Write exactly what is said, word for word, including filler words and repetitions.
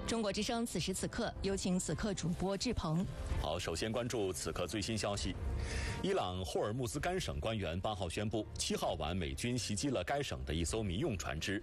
中国之声此时此刻，有请此刻主播志鹏。 好，首先关注此刻最新消息。伊朗霍尔木兹干省官员八号宣布，七号晚美军袭击了该省的一艘民用船只，